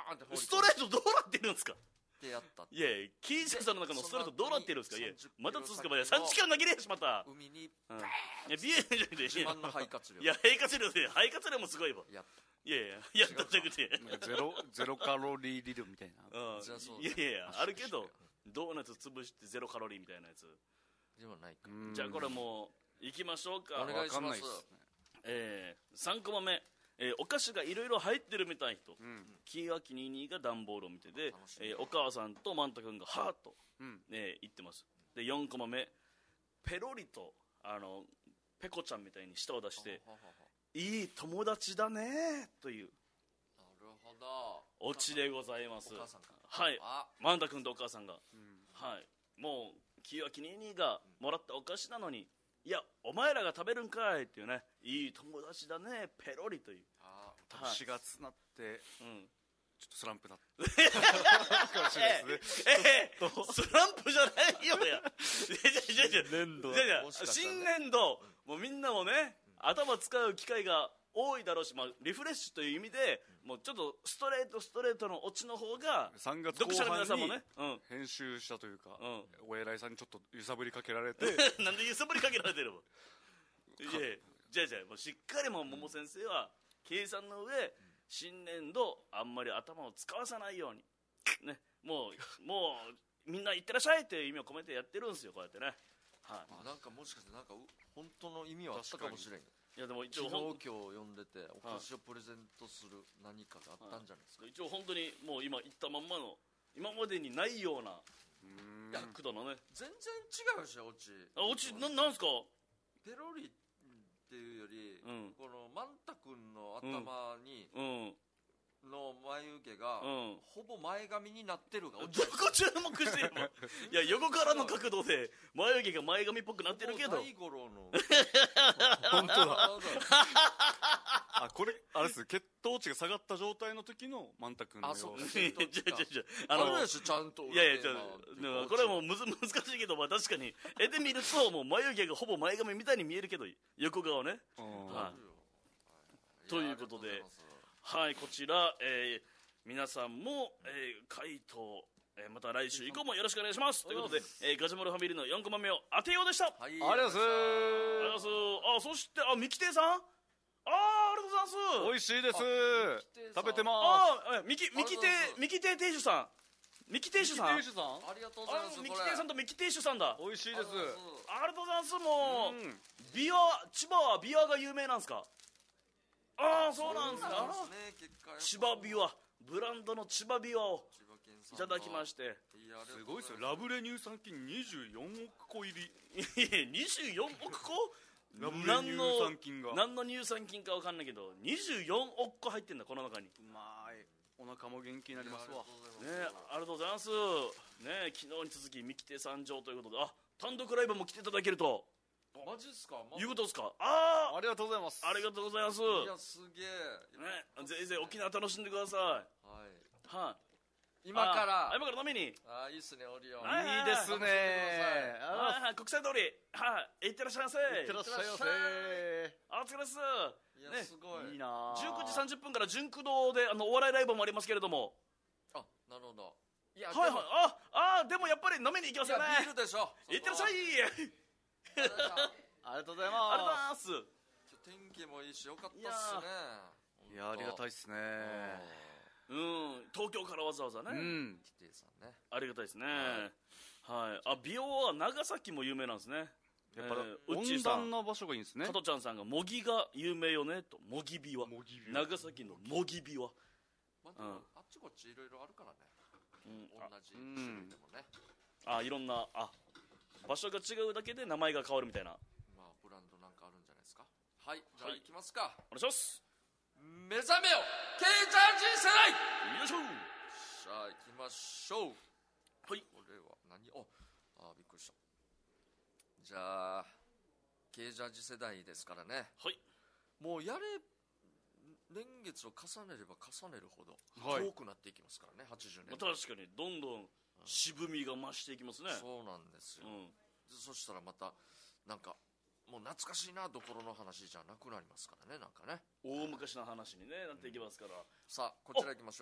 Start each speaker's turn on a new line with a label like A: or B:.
A: ーンって放り込んで
B: ストレートどうなってるんですか。
A: ってやったって。
B: いやいや、キージャさんの中のストレートどうなってるんですか。いや
A: 30
B: また続くまで3時間投げれやしまた。
A: 海に
B: いやビエンじゃなくて、
A: 自慢の肺活量
B: いや肺活量で肺活量もすごいわ。
A: やっ
B: いやいややったじゃなくて、
C: なんかゼロカロリー理論みたいな。
A: じゃあそう
B: いやいやいやあるけど、ドーナツ潰してゼロカロリーみたいなやつ。
A: ではないか。
B: じゃあこれもう行きましょうか。
A: お願いします。
B: 3コマ目、お菓子がいろいろ入ってるみたい人、キワキニーニーが段ボールを見てで、お母さんとマンタ君がハーッと、言ってます。で4コマ目、ペロリとペコちゃんみたいに舌を出していい友達だねという
A: なるほど。
B: オチでございます。
A: お母さんか。
B: はい
A: あ、
B: マンタ君とお母さんが、はいもうキワキニーニーがもらったお菓子なのに、いやお前らが食べるんかいっていうね、いい友達だねペロリという、
A: あ
C: 4月になって
B: うん
C: ちょっとスランプなってかもしれないですね。
B: スランプじゃないよや
C: 年度
A: もしかしたらね
B: 新年度もうみんなもね、頭使う機会が多いだろうし、まあ、リフレッシュという意味でもうちょっとストレートのオチの方が
C: 3月
B: 読者の皆さんも
C: 後
B: ね、
C: 半に編集したというか、
B: ん
C: お偉いさんにちょっと揺さぶりかけられて
B: なんで揺さぶりかけられてるの。いやじゃあもうしっかりもう桃先生は計算の上、新年度あんまり頭を使わさないようにね、もうみんな行ってらっしゃいっていう意味を込めてやってるんですよ、こうやってね。はい、
A: なんかもしかしてなんか本当の意味はあったかもしれん。
B: いやでも一
A: 昨
B: 応
A: 日今日読んでてお菓子をプレゼントする何かがあったんじゃないですか。
B: 一応本当にもう今言ったまんまの今までにないような角度のね。
A: 全然違うしオチ。
B: オチなんすか。
A: ペロリっていうより、
B: ん
A: このマンタ君の頭に
B: うん
A: の眉毛が、
B: うん
A: ほぼ前髪になってるがオ
B: ど
A: チ。
B: こ注目してるの。いや横からの角度で眉毛が前髪っぽくなってるけど、
A: 大五郎の
C: 本当だ。
A: なるほど
C: あ、これあれです、血糖値が下がった状態の時のマンタ君の
A: あ、そうか。
C: 様子。
B: いや
A: あるでしょちゃんと。
B: いやこれはもう難しいけど、まあ確かに絵で見るともう眉毛がほぼ前髪みたいに見えるけど横顔ね。ということで、はい、こちら、皆さんも、回答、また来週以降もよろしくお願いしますということで、ガジュマルファミリーの4コマ目を当てようでした。
A: はい、
C: ありがとうございます。
B: ありがとうございます。そしてミキテイさん、ありがとうございます。
C: 美味しいです
A: テイさん
C: 食べてます
B: ミキテイ亭主さん、ミキ亭主さん、
C: 店主さん
A: ありがとうございます。
B: ミキテイさんとミキ亭主さんだ。
C: 美味しいです。
B: ありがとうございます。もう千葉はビワが有名なんですか。そうなんですか。千葉ビワ、ブランドの千葉ビワをいただきまして、
C: すごいですよ。ラブレ乳酸菌24億個入り。
B: 24億個。
C: ラブレ乳酸菌が
B: 何の乳酸菌か分かんないけど24億個入ってんだこの中に。
C: うまい。お腹も元気になりますわ。
B: ね、ありがとうございます。ね、昨日に続き三木亭参上ということで、単独ライブも来ていただけると
A: マジっすか。
B: いうことですか。
C: ありがとうございます。
B: ありがとうございます。
A: いやすげえ。
B: ね、ぜひぜひ沖縄楽しんでください。
A: はい。
B: はい。
A: 今から
B: 飲みに。
A: いいっすねオリオン。
C: いいですね。
B: 国際通り、行ってらっしゃいませ。
C: いってらっしゃいませ。
B: お疲れです。
A: いやすごい。
C: いいな。
B: 19時30分から純駆動でお笑いライブもありますけれども。
A: あ、なるほど。いや
B: でもやっぱり飲みに行きますよね。
A: ビールでしょ。
B: 行ってらっしゃい。
C: ありがとうございます。
B: ありがとうございます。
A: 天気もいいしよかったっすね。
C: いやありがたいっすね。
B: 東京からわざわざね。
A: キティさんね。
B: ありがたいですね。はい。美容は長崎も有名なんですね。
C: やっぱ温暖な場所がいいんですね。
B: 加トちゃんさんが模擬が有名よねと。模擬美は長崎の模擬美は
A: あっちこっちいろいろあるからね。同じ種類でもね。
B: いろんな場所が違うだけで名前が変わるみたいな。
A: まあブランドなんかあるんじゃないですか。はい、じゃあ行きますか。
B: お願いします。
A: 目覚めよケイジャージ世代。
B: よいしょ。
A: さあ行きましょう。
B: はい。
A: これは何？びっくりした。じゃあケイジャージ世代ですからね。
B: はい。
A: もう年月を重ねれば重ねるほど遠くなっていきますからね。80年。
B: 確かにどんどん渋みが増していきますね。
A: そうなんですよ。そしたらまたなんかもう懐かしいなどころの話じゃなくなりますからね。なんかね
B: 大昔の話にねなっていきますから。
A: さあこちら行きましょう。